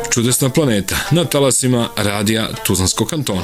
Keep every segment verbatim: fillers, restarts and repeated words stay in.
Čudesna planeta na talasima radija Tuzlanskog kantona.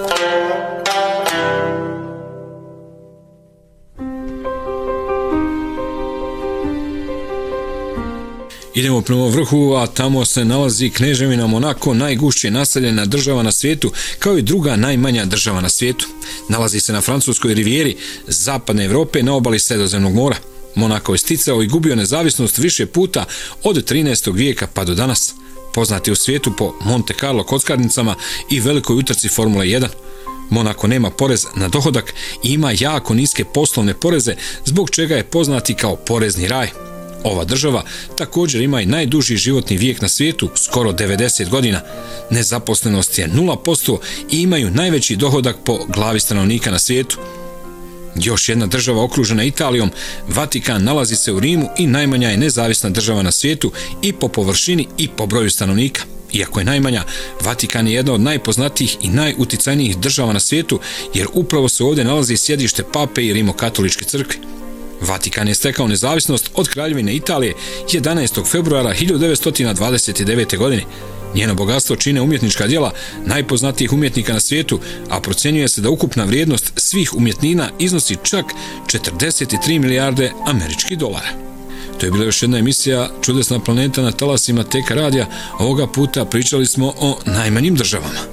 Idemo prema vrhu, a tamo se nalazi Kneževina Monako, najgušće naseljena država na svijetu, kao i druga najmanja država na svijetu. Nalazi se na francuskoj rivijeri zapadne Evrope na obali Sredozemnog mora. Monako je sticao i gubio nezavisnost više puta od trinaestog vijeka pa do danas. Poznat je u svijetu po Monte Carlo kockarnicama i velikoj utrci Formule jedan. Monako nema porez na dohodak i ima jako niske poslovne poreze, zbog čega je poznati kao porezni raj. Ova država također ima i najduži životni vijek na svijetu, skoro devedeset godina. Nezaposlenost je nula posto i imaju najveći dohodak po glavi stanovnika na svijetu. Još jedna država okružena Italijom, Vatikan, nalazi se u Rimu i najmanja je nezavisna država na svijetu i po površini i po broju stanovnika. Iako je najmanja, Vatikan je jedna od najpoznatijih i najuticajnijih država na svijetu, jer upravo se ovdje nalazi sjedište pape i rimokatoličke crkve. Vatikan je stekao nezavisnost od Kraljevine Italije jedanaestog februara hiljadu devetsto dvadeset devete. godine. Njeno bogatstvo čine umjetnička djela najpoznatijih umjetnika na svijetu, a procjenjuje se da ukupna vrijednost svih umjetnina iznosi čak četrdeset tri milijarde američkih dolara. To je bila još jedna emisija Čudesna planeta na talasima T K radija. Ovoga puta pričali smo o najmanjim državama.